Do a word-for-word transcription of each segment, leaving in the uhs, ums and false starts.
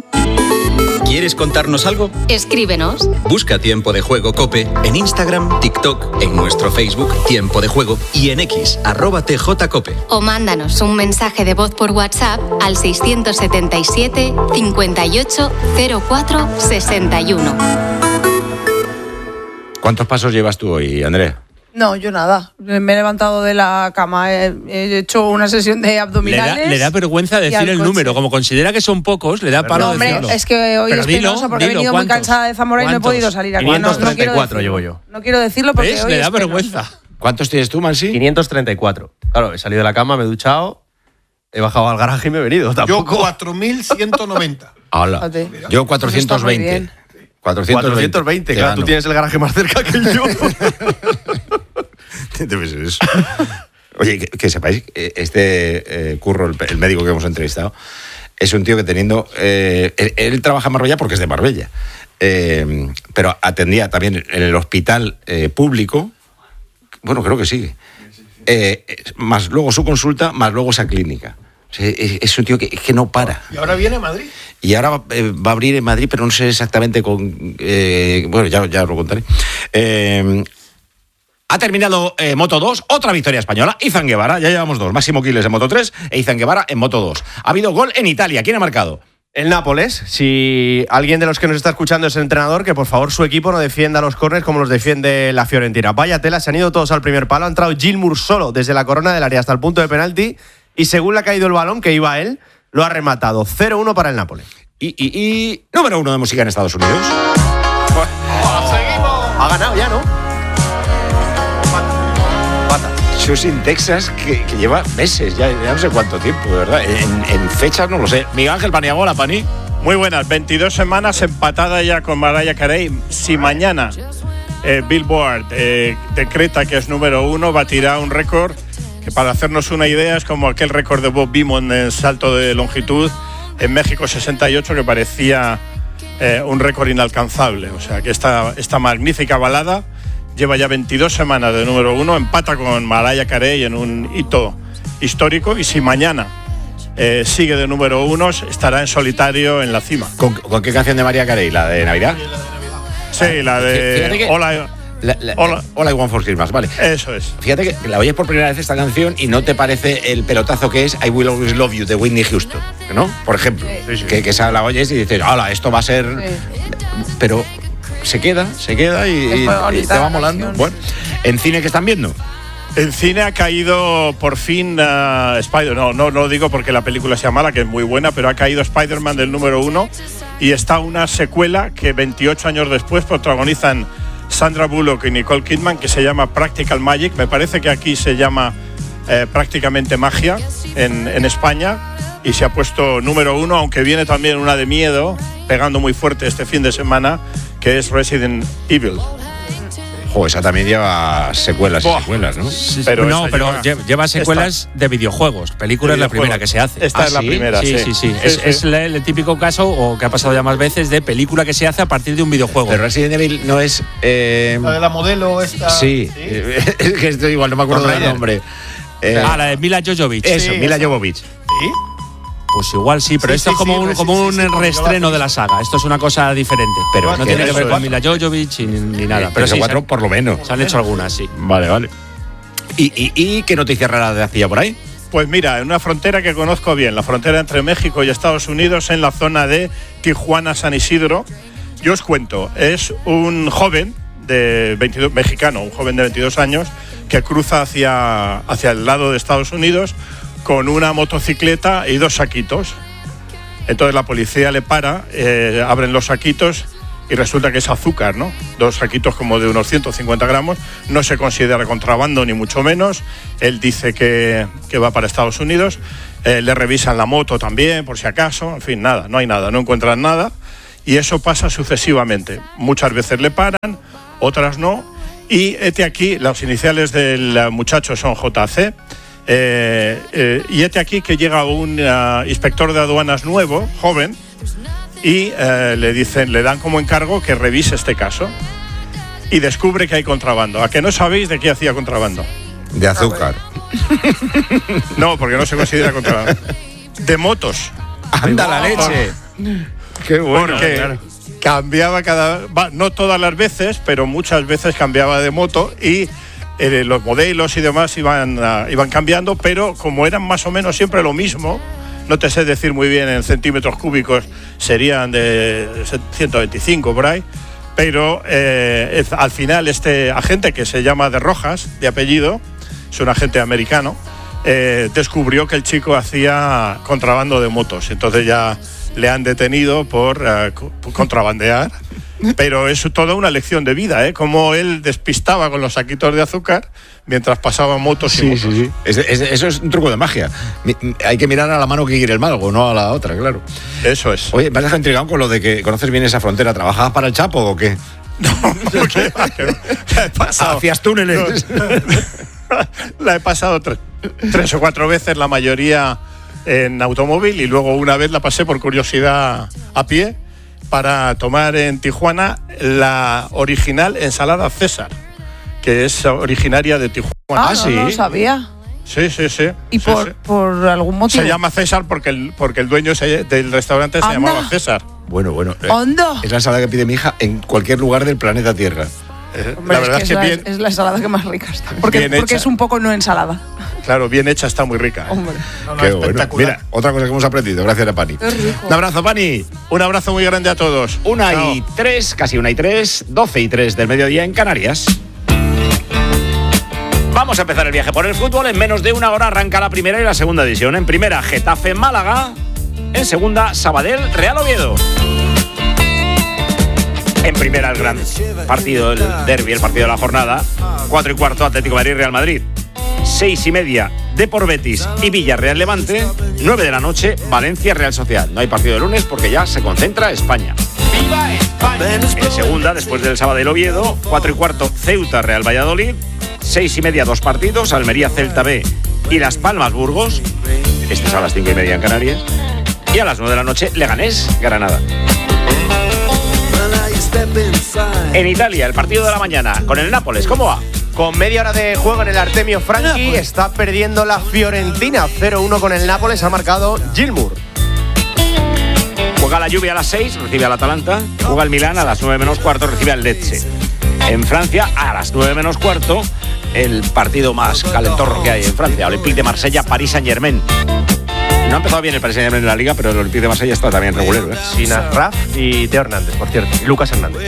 ¿Quieres contarnos algo? Escríbenos. Busca Tiempo de Juego COPE en Instagram, TikTok, en nuestro Facebook Tiempo de Juego y en X, arroba tjcope. O mándanos un mensaje de voz por WhatsApp al seiscientos setenta y siete, cincuenta y ocho, cero cuatro, sesenta y uno. ¿Cuántos pasos llevas tú hoy, Andrea? No, yo nada. Me he levantado de la cama, he, he hecho una sesión de abdominales. Le da, le da vergüenza decir el número. Como considera que son pocos, le da palo no, hombre, decirlo. es que hoy Pero es dilo, penoso porque dilo, he venido muy ¿cuántos? cansada de Zamora y no he ¿Cuántos? podido salir aquí. quinientos treinta y cuatro no, no llevo yo. No quiero decirlo porque ¿Ves? hoy Le da es vergüenza. ¿Cuántos tienes tú, Mansi? quinientos treinta y cuatro. Claro, he salido de la cama, me he duchado, he bajado al garaje y me he venido. Tampoco. Yo cuatro mil ciento noventa. Hola. Yo cuatrocientos veinte. cuatrocientos veinte, claro, tú tienes el garaje más cerca que yo. Debe ser eso. Oye, que, que sepáis, este eh, Curro, el, el médico que hemos entrevistado, es un tío que teniendo... Eh, él, él trabaja en Marbella porque es de Marbella, eh, pero atendía también en el hospital eh, público, bueno, creo que sigue, eh, más luego su consulta, más luego esa clínica. O sea, es, es un tío que, que no para. ¿Y ahora viene a Madrid? Y ahora va, eh, va a abrir en Madrid, pero no sé exactamente con... Eh, bueno, ya, ya os lo contaré. Eh, Ha terminado eh, Moto dos, otra victoria española. Izan Guevara, ya llevamos dos. Máximo Quiles en Moto tres e Izan Guevara en Moto dos. Ha habido gol en Italia. ¿Quién ha marcado? El Nápoles. Si alguien de los que nos está escuchando es entrenador, que por favor su equipo no defienda los córners como los defiende la Fiorentina. Vaya tela, se han ido todos al primer palo. Ha entrado Gilmour solo desde la corona del área hasta el punto de penalti. Y según le ha caído el balón, que iba a él, lo ha rematado. cero uno para el Nápoles. Y, y, y número uno de música en Estados Unidos. ¡Seguimos! Ha ganado ya, ¿no? In Texas, que, que lleva meses, ya, ya no sé cuánto tiempo, de verdad. En, en fechas no lo sé. Miguel Ángel Paniagua, Pani. Muy buenas, veintidós semanas empatada ya con Mariah Carey. Si mañana eh, Billboard eh, decreta que es número uno, batirá un récord que, para hacernos una idea, es como aquel récord de Bob Beamon en salto de longitud en México sesenta y ocho, que parecía eh, un récord inalcanzable. O sea que esta, esta magnífica balada lleva ya veintidós semanas de número uno, empata con Mariah Carey en un hito histórico, y si mañana eh, sigue de número uno, estará en solitario en la cima. ¿Con, con qué canción de Mariah Carey? ¿La de Navidad? Sí, la de que, Hola, la, la, Hola. Hola, I Want for Christmas, vale. Eso es. Fíjate que la oyes por primera vez esta canción y no te parece el pelotazo que es I Will Always Love You de Whitney Houston, ¿no? Por ejemplo, sí, sí. Que, que esa la oyes y dices, hola, esto va a ser... Sí. Pero... se queda, se queda y, y, y te va molando. Bueno, ¿en cine qué están viendo? En cine ha caído por fin uh, Spider. No, no, no lo digo porque la película sea mala, que es muy buena, pero ha caído Spider-Man del número uno y está una secuela que veintiocho años después protagonizan Sandra Bullock y Nicole Kidman, que se llama Practical Magic. Me parece que aquí se llama eh, prácticamente magia en, en España, y se ha puesto número uno, aunque viene también una de miedo pegando muy fuerte este fin de semana, que es Resident Evil. Jo, esa también lleva secuelas y secuelas, ¿no? Sí, pero no, pero lleva, lleva secuelas esta, de videojuegos. Película es la primera que se hace. Esta ¿Ah, es la sí? primera, sí. Sí, sí, sí. Es, sí. es el, el típico caso, o que ha pasado ya más veces, de película que se hace a partir de un videojuego. Pero Resident Evil no es... Eh... La de la modelo esta... Sí, ¿sí? Es que estoy igual, no me acuerdo del nombre. Eh, ah, la de Mila Jovovich. Eso, sí, Mila eso. Jovovich. ¿Sí? Pues igual sí, pero sí, esto sí, es como sí, un, como sí, un sí, reestreno de la saga. Esto es una cosa diferente. Pero no tiene que ver con Mila Jovovich ni, ni nada. Eh, pero sí, cuatro se, por lo menos. Se han hecho algunas, sí. Vale, vale. ¿Y, y, y qué noticia rara de hacía por ahí? Pues mira, en una frontera que conozco bien, la frontera entre México y Estados Unidos, en la zona de Tijuana-San Isidro. Yo os cuento, es un joven de veintidós, mexicano, un joven de veintidós años, que cruza hacia, hacia el lado de Estados Unidos con una motocicleta y dos saquitos. Entonces la policía le para, eh, abren los saquitos y resulta que es azúcar, ¿no? Dos saquitos como de unos ciento cincuenta gramos. No se considera contrabando ni mucho menos. Él dice que, que va para Estados Unidos. Eh, le revisan la moto también, por si acaso. En fin, nada, no hay nada, no encuentran nada. Y eso pasa sucesivamente. Muchas veces le paran, otras no. Y este aquí, las iniciales del muchacho son J C. Eh, eh, y este aquí que llega un uh, inspector de aduanas nuevo, joven, y eh, le dicen, le dan como encargo que revise este caso, y descubre que hay contrabando. ¿A que no sabéis de qué hacía contrabando? De azúcar. No, porque no se considera contrabando. De motos. ¡Anda la leche! Qué bueno. Porque claro. cambiaba cada... va, no todas las veces, pero muchas veces cambiaba de moto y eh, los modelos y demás iban, uh, iban cambiando, pero como eran más o menos siempre lo mismo, no te sé decir muy bien en centímetros cúbicos, serían de ciento veinticinco por ahí, pero eh, al final este agente, que se llama De Rojas, de apellido, es un agente americano, eh, descubrió que el chico hacía contrabando de motos. Entonces ya le han detenido por uh, contrabandear. Pero es toda una lección de vida, ¿eh? Cómo él despistaba con los saquitos de azúcar mientras pasaba motos sí, y motos. Sí, sí. Es, es, eso es un truco de magia. Mi, hay que mirar a la mano que quiere el mago, no a la otra, claro. Eso es. Oye, me has dejado intrigado con lo de que conoces bien esa frontera. ¿Trabajabas para el Chapo o qué? No, porque la he pasado. Hacías túneles. No, la he pasado tres, tres o cuatro veces, la mayoría en automóvil, y luego una vez la pasé por curiosidad a pie para tomar en Tijuana la original ensalada César, que es originaria de Tijuana. Ah, no, no lo sabía. Sí, sí, sí. ¿Y sí, por, sí. por algún motivo? Se llama César porque el, porque el dueño se, del restaurante se Anda. llamaba César. Bueno, bueno. Eh, ¿Hondo? Es la ensalada que pide mi hija en cualquier lugar del planeta Tierra. Eh, Hombre, la verdad es es que, que, es, bien, la, es la ensalada que más rica está. Porque, bien porque hecha. es un poco no ensalada. claro, bien hecha, está muy rica. ¿eh? Hombre. No, no, Qué bueno. espectacular. Mira, otra cosa que hemos aprendido, gracias a Pani. Qué rico. Un abrazo, Pani. Un abrazo muy grande a todos. Una Chao. y tres, casi una y tres, doce y tres del mediodía en Canarias. Vamos a empezar el viaje por el fútbol. En menos de una hora arranca la primera y la segunda división. En primera, Getafe Málaga. En segunda, Sabadell Real Oviedo. En primera, el gran partido, el derbi, el partido de la jornada. Cuatro y cuarto, Atlético de Madrid Real Madrid. Seis y media, Depor Betis y Villarreal Levante. Nueve de la noche, Valencia Real Sociedad. No hay partido de lunes porque ya se concentra España. ¡Viva España! En segunda, después del Sabadell Oviedo, cuatro y cuarto, Ceuta Real Valladolid. Seis y media, dos partidos, Almería Celta B y Las Palmas Burgos. Este es a las cinco y media en Canarias. Y a las nueve de la noche, Leganés Granada. En Italia, el partido de la mañana con el Nápoles. ¿Cómo va? Con media hora de juego en el Artemio Franchi, está perdiendo la Fiorentina. cero uno con el Nápoles, ha marcado Gilmour. Juega la Juve a las seis, recibe al Atalanta. Juega el Milán a las nueve menos cuarto, recibe al Lecce. En Francia, a las nueve menos cuarto, el partido más calentorro que hay en Francia. Olympique de Marsella, Paris Saint-Germain. No ha empezado bien el Paris Saint-Germain en la Liga, pero el Olympique de Marsella está también regulero, ¿eh? Sin Raf y Teo Hernández, por cierto. Y Lucas Hernández.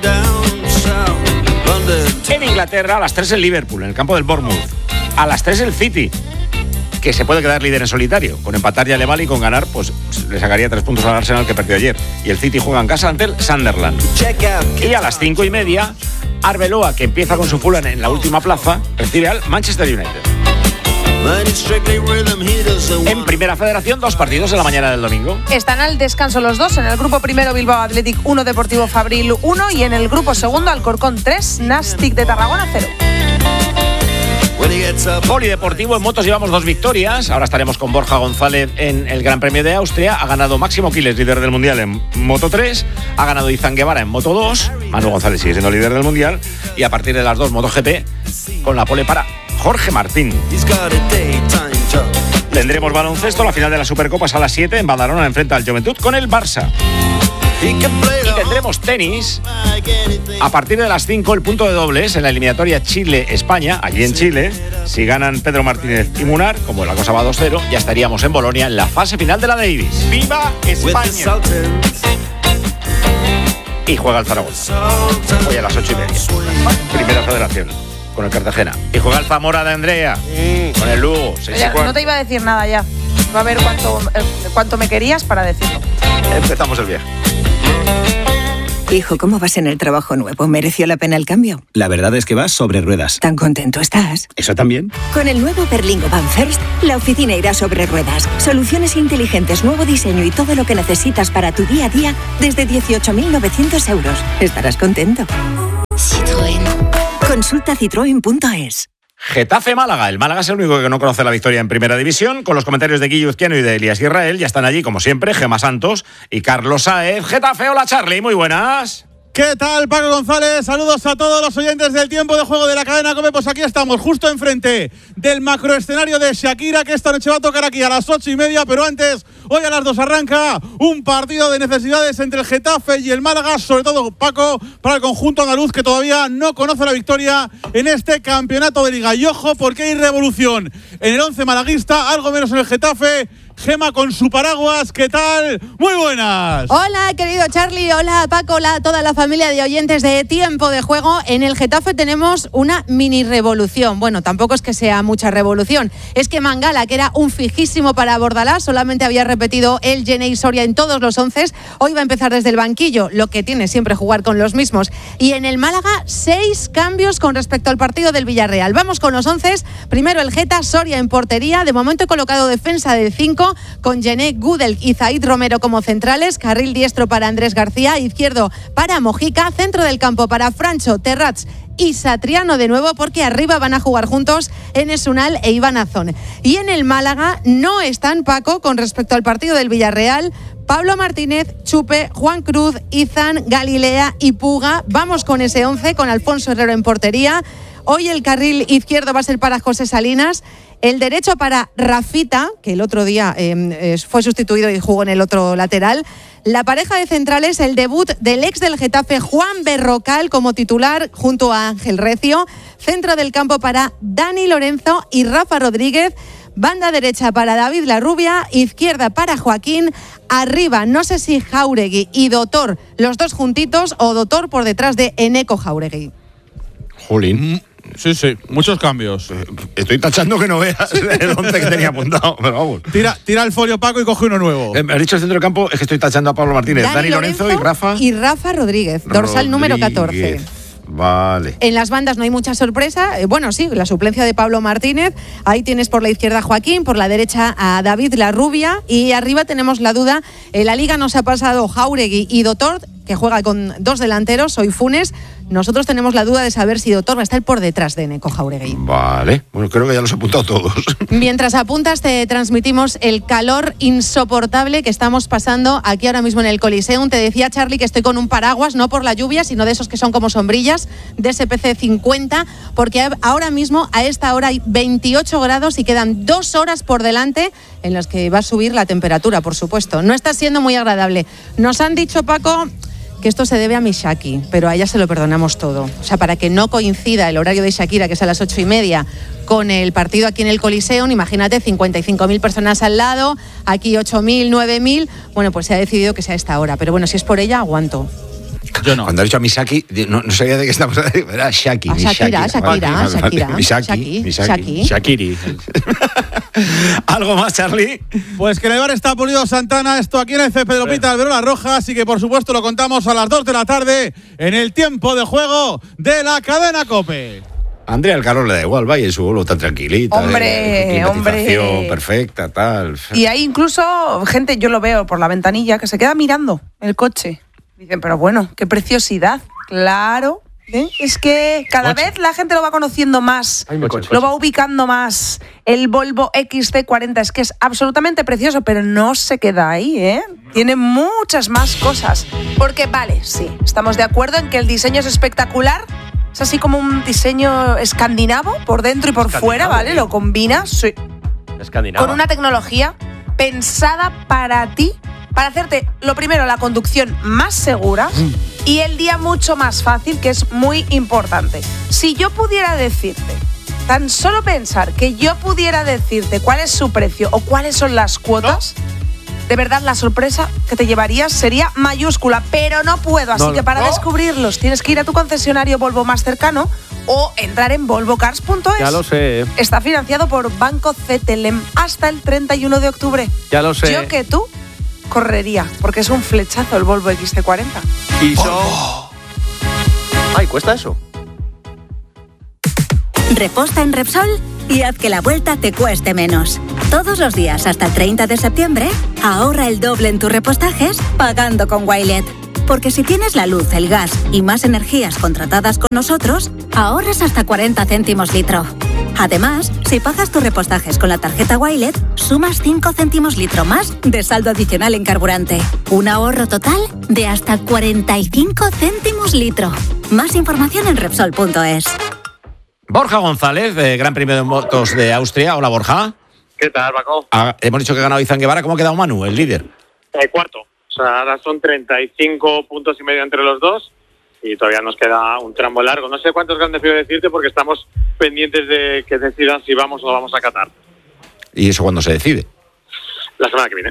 En Inglaterra, a las tres el Liverpool, en el campo del Bournemouth. A las tres el City, que se puede quedar líder en solitario. Con empatar ya le vale y con ganar, pues le sacaría tres puntos al Arsenal, que perdió ayer. Y el City juega en casa ante el Sunderland. Y a las cinco y media, Arbeloa, que empieza con su Fulham en la última plaza, recibe al Manchester United. En Primera Federación, dos partidos en la mañana del domingo. Están al descanso los dos. En el grupo primero, Bilbao Athletic uno, Deportivo Fabril uno. Y en el grupo segundo, Alcorcón tres, Nastic de Tarragona cero. Polideportivo, en motos llevamos dos victorias. Ahora estaremos con Borja González en el Gran Premio de Austria. Ha ganado Máximo Quiles, líder del Mundial en Moto tres. Ha ganado Izan Guevara en Moto dos. Manu González sigue siendo líder del Mundial. Y a partir de las dos, MotoGP, con la pole para Jorge Martín. Tendremos baloncesto. La final de la Supercopa es a las siete. En Badalona enfrenta al Juventud con el Barça. Y tendremos tenis a partir de las cinco, el punto de dobles en la eliminatoria Chile-España, allí en Chile. Si ganan Pedro Martínez y Munar, como la cosa va dos cero, ya estaríamos en Bolonia en la fase final de la Davis. ¡Viva España! Y juega el Zaragoza hoy a las ocho y media. Primera Federación con el Cartagena. Y juega el Zamora de Andrea con el Lugo. Ya, no te iba a decir nada ya. Va a ver cuánto, eh, cuánto me querías para decirlo. Empezamos el viaje. Hijo, ¿cómo vas en el trabajo nuevo? ¿Mereció la pena el cambio? La verdad es que vas sobre ruedas. ¿Tan contento estás? ¿Eso también? Con el nuevo Berlingo Van First, la oficina irá sobre ruedas. Soluciones inteligentes, nuevo diseño y todo lo que necesitas para tu día a día desde dieciocho mil novecientos euros. Estarás contento. Citroën. Consulta citroen punto es. Getafe Málaga. El Málaga es el único que no conoce la victoria en Primera División. Con los comentarios de Guillo Izquiano y de Elías Israel, ya están allí, como siempre, Gemma Santos y Carlos Saez. Getafe, hola Charlie, muy buenas. ¿Qué tal, Paco González? Saludos a todos los oyentes del Tiempo de Juego de la cadena COPE. Pues aquí estamos, justo enfrente del macroescenario de Shakira, que esta noche va a tocar aquí a las ocho y media, pero antes, hoy a las dos arranca un partido de necesidades entre el Getafe y el Málaga, sobre todo, Paco, para el conjunto andaluz, que todavía no conoce la victoria en este campeonato de Liga. Y ojo, porque hay revolución en el once malaguista, algo menos en el Getafe. Gema con su paraguas, ¿qué tal? Muy buenas. Hola, querido Charlie, hola Paco, hola a toda la familia de oyentes de Tiempo de Juego. En el Getafe tenemos una mini revolución. Bueno, tampoco es que sea mucha revolución. Es que Mangala, que era un fijísimo para Bordalás, solamente había repetido el Jenei Soria en todos los once. Hoy va a empezar desde el banquillo, lo que tiene siempre jugar con los mismos. Y en el Málaga, seis cambios con respecto al partido del Villarreal. Vamos con los once. Primero el Geta, Soria en portería. De momento he colocado defensa de cinco, con Gené, Gudel y Zaid Romero como centrales, carril diestro para Andrés García, izquierdo para Mojica, centro del campo para Francho, Terrats y Satriano de nuevo, porque arriba van a jugar juntos Enes Unal e Iván Azón. Y en el Málaga no están, Paco, con respecto al partido del Villarreal, Pablo Martínez, Chupe, Juan Cruz, Izan, Galilea y Puga. Vamos con ese once, con Alfonso Herrero en portería. Hoy el carril izquierdo va a ser para José Salinas, el derecho para Rafita, que el otro día eh, fue sustituido y jugó en el otro lateral. La pareja de centrales, el debut del ex del Getafe, Juan Berrocal, como titular junto a Ángel Recio. Centro del campo para Dani Lorenzo y Rafa Rodríguez. Banda derecha para David Larrubia, izquierda para Joaquín. Arriba, no sé si Jauregui y Dotor, los dos juntitos, o Dotor por detrás de Eneco Jauregui. Jolín. Sí, sí, muchos cambios. Estoy tachando que no veas el once que tenía apuntado, pero vamos. Tira, tira el folio, Paco, y coge uno nuevo. Eh, me has dicho el centro del campo, es que estoy tachando a Pablo Martínez, Dani, Dani Lorenzo, Lorenzo y Rafa. Y Rafa Rodríguez, dorsal Rodríguez. Número catorce. Vale. En las bandas no hay mucha sorpresa. Eh, bueno, sí, la suplencia de Pablo Martínez. Ahí tienes por la izquierda a Joaquín, por la derecha a David Larrubia. Y arriba tenemos la duda. En la Liga nos ha pasado Jauregui y Dotor, que juega con dos delanteros, hoy Funes. Nosotros tenemos la duda de saber si Dotor va a estar por detrás de Eneco Jauregui. Vale, bueno, creo que ya los he apuntado todos. Mientras apuntas, te transmitimos el calor insoportable que estamos pasando aquí ahora mismo en el Coliseum. Te decía, Charlie, que estoy con un paraguas, no por la lluvia, sino de esos que son como sombrillas, de S P C cincuenta, porque ahora mismo, a esta hora, hay veintiocho grados y quedan dos horas por delante en las que va a subir la temperatura, por supuesto. No está siendo muy agradable. Nos han dicho, Paco, que esto se debe a Mishaki, pero a ella se lo perdonamos todo. O sea, para que no coincida el horario de Shakira, que es a las ocho y media, con el partido aquí en el Coliseum, imagínate, cincuenta y cinco mil personas al lado, aquí ocho mil, nueve mil, bueno, pues se ha decidido que sea a esta hora. Pero bueno, si es por ella, aguanto. Yo no. Cuando ha dicho a Misaki, no, no sabía de qué estamos hablando. Era Shaki. A Shakira, Shakira, Shakira. Misaki. Misaki. Shakiri. ¿Algo más, Charlie? Pues que en el bar está Pulido Santana, esto aquí en el Pedro Pita Alberola Roja, así que por supuesto lo contamos a las dos de la tarde en el Tiempo de Juego de la cadena COPE. Andrea, el calor le da igual, vaya, su vuelo tan tranquilita. Hombre, eh, hombre. Perfecta, tal. Y hay incluso gente, yo lo veo por la ventanilla, que se queda mirando el coche. Dicen, pero bueno, qué preciosidad. Claro. ¿Eh? Es que cada coche. vez la gente lo va conociendo más, Ay, lo coche. va ubicando más. El Volvo X C cuarenta es que es absolutamente precioso, pero no se queda ahí, ¿eh? Tiene muchas más cosas. Porque vale, sí, estamos de acuerdo en que el diseño es espectacular. Es así como un diseño escandinavo, por dentro y por fuera, ¿vale? Lo combinas sí, con una tecnología pensada para ti, para hacerte, lo primero, la conducción más segura mm. y el día mucho más fácil, que es muy importante. Si yo pudiera decirte, tan solo pensar que yo pudiera decirte cuál es su precio o cuáles son las cuotas, ¿no? De verdad la sorpresa que te llevarías sería mayúscula, pero no puedo, así no, que para no. descubrirlos tienes que ir a tu concesionario Volvo más cercano o entrar en volvo cars punto es. Ya lo sé. Está financiado por Banco C T L E M hasta el treinta y uno de octubre. Ya lo sé. Yo que tú correría, porque es un flechazo el Volvo X C cuarenta. Y son... Ay, ¿cuesta eso? Reposta en Repsol y haz que la vuelta te cueste menos. Todos los días hasta el treinta de septiembre, ahorra el doble en tus repostajes pagando con Wilet. Porque si tienes la luz, el gas y más energías contratadas con nosotros, ahorras hasta cuarenta céntimos litro. Además, si pagas tus repostajes con la tarjeta Wilet, sumas cinco céntimos litro más de saldo adicional en carburante. Un ahorro total de hasta cuarenta y cinco céntimos litro. Más información en Repsol punto es. Borja González, eh, Gran Premio de Motos de Austria. Hola, Borja. ¿Qué tal, Paco? Ah, hemos dicho que ha ganado Izan Guevara. ¿Cómo ha quedado Manu, el líder? Eh, cuarto. O sea, ahora son treinta y cinco puntos y medio entre los dos y todavía nos queda un tramo largo. No sé cuántos grandes quiero decirte porque estamos pendientes de que decidan si vamos o no vamos a Qatar. ¿Y eso cuándo se decide? La semana que viene.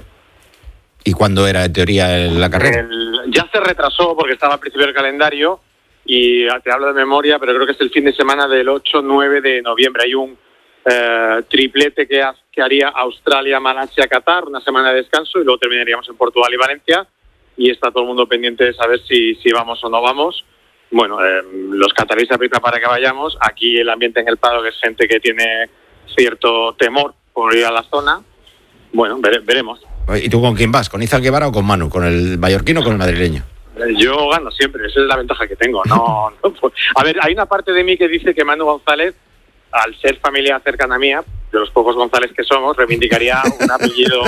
¿Y cuándo era, en teoría, la carrera? El, ya se retrasó porque estaba al principio del calendario y te hablo de memoria, pero creo que es el fin de semana del ocho nueve de noviembre. Hay un eh, triplete que, ha, que haría Australia, Malasia, Qatar, una semana de descanso y luego terminaríamos en Portugal y Valencia y está todo el mundo pendiente de saber si, si vamos o no vamos. Bueno, eh, los cataríes aprietan para que vayamos. Aquí el ambiente en el paddock es gente que tiene cierto temor por ir a la zona. Bueno, vere, veremos. ¿Y tú con quién vas? ¿Con Izan Guevara o con Manu? ¿Con el mallorquino o con el madrileño? Yo gano siempre, esa es la ventaja que tengo. No, no, a ver, hay una parte de mí que dice que Manu González, al ser familia cercana mía, de los pocos González que somos, reivindicaría un apellido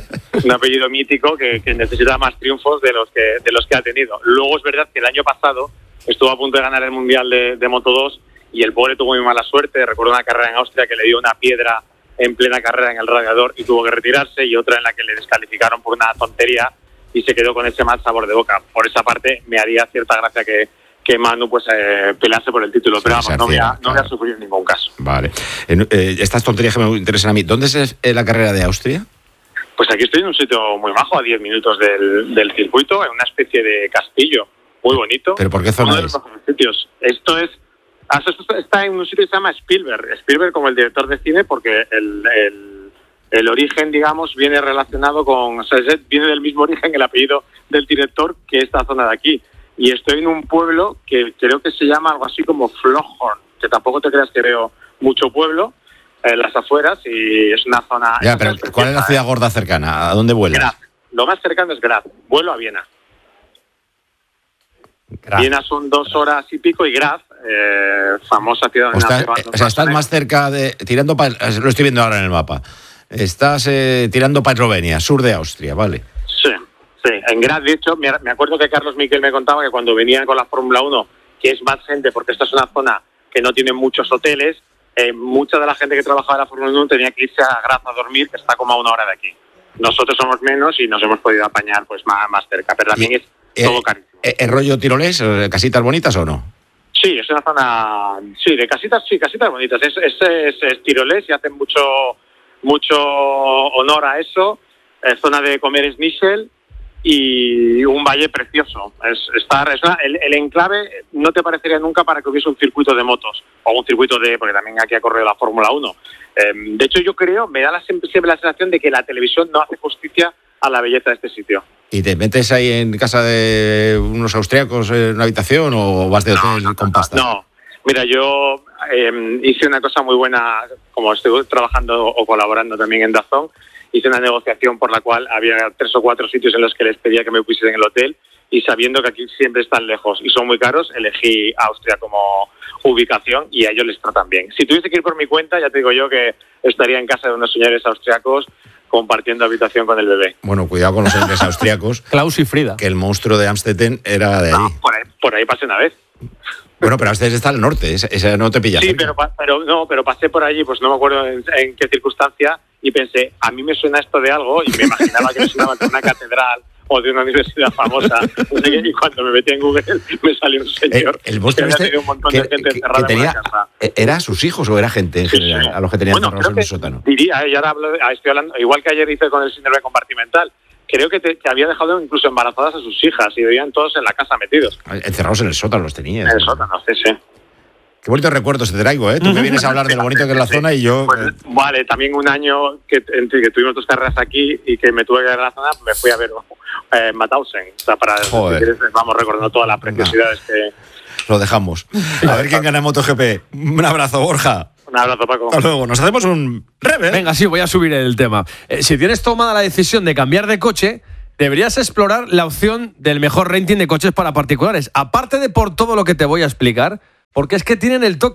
un apellido mítico que, que necesita más triunfos de los que de los que ha tenido. Luego es verdad que el año pasado estuvo a punto de ganar el Mundial de, de Moto dos y el pobre tuvo muy mala suerte. Recuerdo una carrera en Austria que le dio una piedra en plena carrera en el radiador y tuvo que retirarse, y otra en la que le descalificaron por una tontería y se quedó con ese mal sabor de boca. Por esa parte me haría cierta gracia que, que Manu pues eh, pelease por el título, pero vamos, no voy, a, no voy a sufrir en ningún caso. Vale. Eh, estas tonterías que me interesan a mí, ¿dónde es la carrera de Austria? Pues aquí estoy en un sitio muy bajo, a diez minutos del, del circuito, en una especie de castillo muy bonito. ¿Pero por qué zona Uno de los es? mejores sitios. Esto es esto está en un sitio que se llama Spielberg. Spielberg como el director de cine, porque el, el, el origen, digamos, viene relacionado con... O sea, viene del mismo origen el apellido del director que esta zona de aquí. Y estoy en un pueblo que creo que se llama algo así como Floghorn, que tampoco te creas que veo mucho pueblo, en las afueras, y es una zona... Ya, pero ¿cuál es la ciudad gorda cercana? ¿A dónde vuelas? Graz. Lo más cercano es Graz. Vuelo a Viena. Graz. Viena son dos horas y pico, y Graz, eh, famosa ciudad... O, está, o sea, estás más cerca de... tirando pa, lo estoy viendo ahora en el mapa. Estás eh, tirando para Eslovenia, sur de Austria, ¿vale? Sí, sí. En Graz, de hecho, me, me acuerdo que Carlos Miquel me contaba que cuando venían con la Fórmula uno, que es más gente, porque esta es una zona que no tiene muchos hoteles, eh, mucha de la gente que trabajaba en la Fórmula uno tenía que irse a Graz a dormir, que está como a una hora de aquí. Nosotros somos menos y nos hemos podido apañar pues más, más cerca, pero también es eh, todo carísimo. ¿Es rollo tirolés, casitas bonitas o no? Sí, es una zona, sí, de casitas, sí, casitas bonitas. Es, es, es, es tirolés y hacen mucho mucho honor a eso. Es zona de comer schnitzel y un valle precioso. Es, estar, es una, el, el enclave no te parecería nunca para que hubiese un circuito de motos o un circuito de, porque también aquí ha corrido la Fórmula uno. Eh, de hecho, yo creo, me da la, siempre, siempre la sensación de que la televisión no hace justicia a la belleza de este sitio. ¿Y te metes ahí en casa de unos austriacos en una habitación o vas de hotel no, con pasta? No, mira, yo eh, hice una cosa muy buena, como estoy trabajando o colaborando también en DAZN, hice una negociación por la cual había tres o cuatro sitios en los que les pedía que me pusiesen en el hotel, y sabiendo que aquí siempre están lejos y son muy caros, elegí Austria como ubicación y a ellos les tratan bien. Si tuviese que ir por mi cuenta, ya te digo yo que estaría en casa de unos señores austriacos compartiendo habitación con el bebé. Bueno, cuidado con los señores austriacos. Klaus y Frida. Que el monstruo de Amstetten era de allí. No, por ahí, por ahí pasé una vez. Bueno, pero Amstetten está al norte, esa, esa no te pilla. Sí, pero, pero no, pero pasé por allí, pues no me acuerdo en, en qué circunstancia, y pensé, a mí me suena esto de algo, y me imaginaba que me sonaba de una catedral o de una universidad famosa. Y cuando me metí en Google me salió un señor el, el monstruo que este, había tenido un montón que, de gente que, encerrada que tenía, en una casa. ¿Era sus hijos o era gente en general sí, sí. a los que tenían bueno, encerrados en que, el sótano? Diría, y ahora hablo, estoy hablando, igual que ayer hice con el síndrome compartimental, creo que, te, que había dejado incluso embarazadas a sus hijas y vivían todos en la casa metidos. Encerrados en el sótano los tenías. En el sótano, sí, sí. Qué bonitos recuerdos te traigo, ¿eh? Tú me vienes a hablar de lo bonito que es la zona y yo... Pues, vale, también un año que, entre que tuvimos dos carreras aquí y que me tuve que ir a la zona, me fui a ver eh, Mauthausen. O sea, para Joder. Si quieres, vamos recordando todas las preciosidades no. que... Lo dejamos. A ver quién gana en MotoGP. Un abrazo, Borja. Un abrazo, Paco. Hasta luego. Nos hacemos un rever. Venga, sí, voy a subir el tema. Eh, si tienes tomada la decisión de cambiar de coche, deberías explorar la opción del mejor renting de coches para particulares. Aparte de por todo lo que te voy a explicar, porque es que tienen el toque.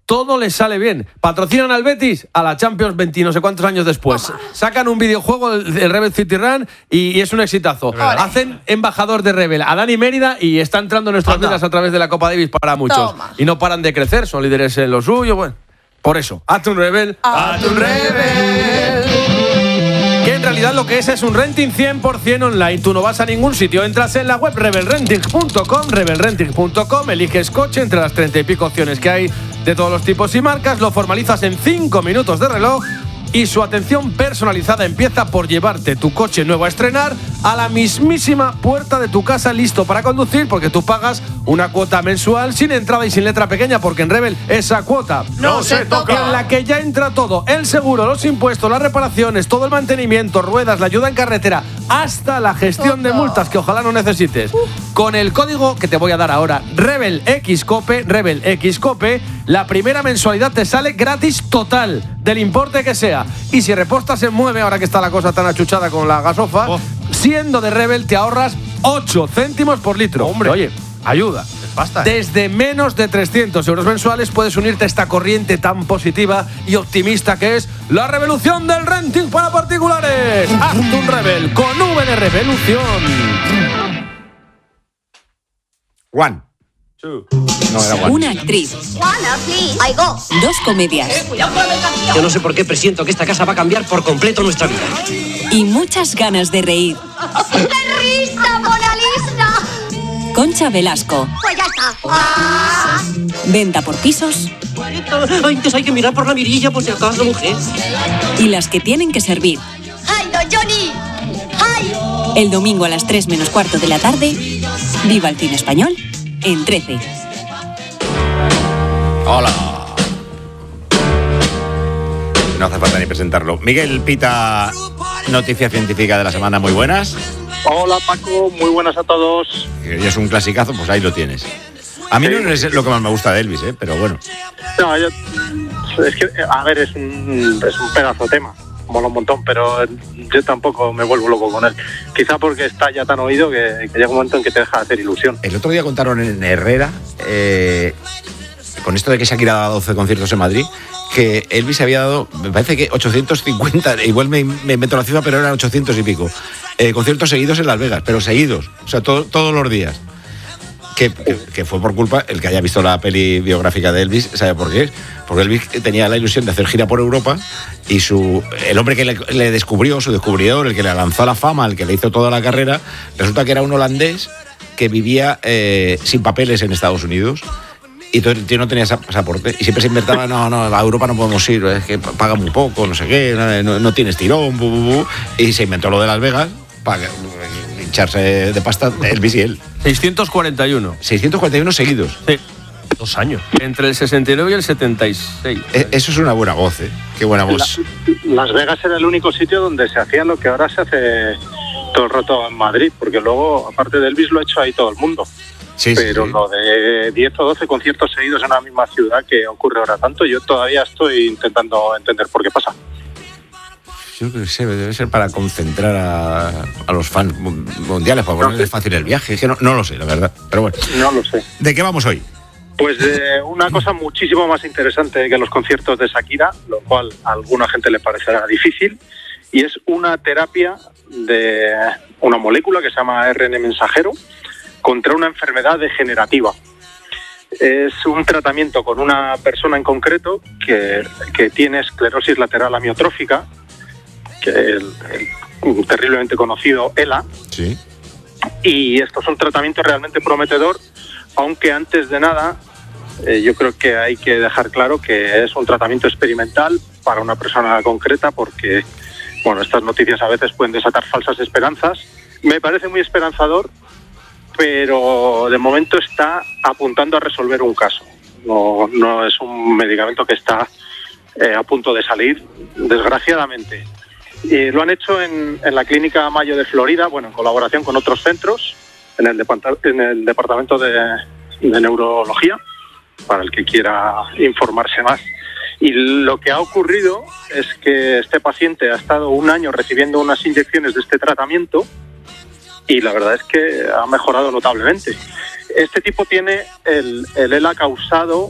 todo les sale bien. Patrocinan al Betis a la Champions veinte no sé cuántos años después. Toma. Sacan un videojuego, el, el Rebel City Run, y, y es un exitazo. Vale. Hacen embajador de Rebel a Dani Mérida y está entrando en nuestras vidas a través de la Copa Davis para muchos. Toma. Y no paran de crecer, son líderes en lo suyo. Bueno, por eso, hazte un Rebel. ¡Hazte un Rebel! Que en realidad lo que es es un renting cien por ciento online. Tú no vas a ningún sitio, entras en la web rebel renting punto com, rebel renting punto com, eliges coche entre las treinta y pico opciones que hay de todos los tipos y marcas, lo formalizas en cinco minutos de reloj y su atención personalizada empieza por llevarte tu coche nuevo a estrenar a la mismísima puerta de tu casa, listo para conducir, porque tú pagas una cuota mensual sin entrada y sin letra pequeña, porque en Rebel esa cuota no se toca, en la que ya entra todo, el seguro, los impuestos, las reparaciones, todo el mantenimiento, ruedas, la ayuda en carretera, hasta la gestión de multas que ojalá no necesites. Con el código que te voy a dar ahora, RebelXCope, RebelXCope, la primera mensualidad te sale gratis total, del importe que sea. Y si repostas en Mueve, ahora que está la cosa tan achuchada con la gasofa, oh. siendo de Rebel te ahorras ocho céntimos por litro. Hombre, oye, ayuda. Es basta, ¿eh? Desde menos de trescientos euros mensuales puedes unirte a esta corriente tan positiva y optimista que es la revolución del renting para particulares. Hazte un Rebel con V de revolución. One. No, era Una actriz. Dos comedias. Yo no sé por qué presiento que esta casa va a cambiar por completo nuestra vida. Y muchas ganas de reír. ¡Qué risa, Mona Lisa! Concha Velasco. Pues ya está. Ah. Venta por pisos. Antes hay que mirar por la mirilla por si acaso, mujer. Y las que tienen que servir. ¡Ay, no, Johnny! ¡Ay! El domingo a las tres menos cuarto de la tarde. Viva el cine español en trece. Hola. No hace falta ni presentarlo. Miguel Pita, noticia científica de la semana, muy buenas. Hola Paco, muy buenas a todos. Y es un clasicazo, pues ahí lo tienes. A mí sí. No es lo que más me gusta de Elvis, ¿eh? Pero bueno. No, yo, es que, a ver, es un, es un pedazo de tema. Mola un montón, pero yo tampoco me vuelvo loco con él. Quizá porque está ya tan oído que, que llega un momento en que te deja de hacer ilusión. El otro día contaron en Herrera, eh, con esto de que Shakira ha dado doce conciertos en Madrid, que Elvis había dado, me parece que ochocientos cincuenta, igual me, me meto la cifra, pero eran ochocientos y pico, eh, conciertos seguidos en Las Vegas, pero seguidos, o sea, todo, todos los días. Que, que, que fue por culpa, el que haya visto la peli biográfica de Elvis, ¿sabe por qué? Porque Elvis tenía la ilusión de hacer gira por Europa y su el hombre que le, le descubrió, su descubridor, el que le lanzó a la fama, el que le hizo toda la carrera, resulta que era un holandés que vivía eh, sin papeles en Estados Unidos y todo el tío no tenía pasaporte y siempre se inventaba, no, no, a Europa no podemos ir, es que paga muy poco, no sé qué, no, no tienes tirón, bu, bu, bu, y se inventó lo de Las Vegas para hincharse de pasta Elvis y él. seiscientos cuarenta y uno. seiscientos cuarenta y uno seguidos. Sí. Dos años. Entre el sesenta y nueve y el setenta y seis. Eh, eso es una buena voz, ¿eh? Qué buena voz. La, Las Vegas era el único sitio donde se hacía lo que ahora se hace todo el rato en Madrid, porque luego, aparte de Elvis, lo ha hecho ahí todo el mundo. Sí, Pero sí, sí. lo de diez o doce conciertos seguidos en la misma ciudad que ocurre ahora tanto, yo todavía estoy intentando entender por qué pasa. Yo creo que sé, debe ser para concentrar a, a los fans mundiales, para ponerles fácil el viaje. Es que no, no lo sé, la verdad. Pero bueno. No lo sé. ¿De qué vamos hoy? Pues de una cosa muchísimo más interesante que los conciertos de Shakira, lo cual a alguna gente le parecerá difícil, y es una terapia de una molécula que se llama A R N mensajero contra una enfermedad degenerativa. Es un tratamiento con una persona en concreto que, que tiene esclerosis lateral amiotrófica, que es el, el terriblemente conocido ELA. Sí. Y esto es un tratamiento realmente prometedor, aunque antes de nada eh, yo creo que hay que dejar claro que es un tratamiento experimental para una persona concreta, porque bueno, estas noticias a veces pueden desatar falsas esperanzas. Me parece muy esperanzador, pero de momento está apuntando a resolver un caso. No, no es un medicamento que está eh, a punto de salir, desgraciadamente. Y lo han hecho en, en la Clínica Mayo de Florida, bueno, en colaboración con otros centros, en el, depart- en el Departamento de, de Neurología, para el que quiera informarse más. Y lo que ha ocurrido es que este paciente ha estado un año recibiendo unas inyecciones de este tratamiento y la verdad es que ha mejorado notablemente. Este tipo tiene el, el ELA causado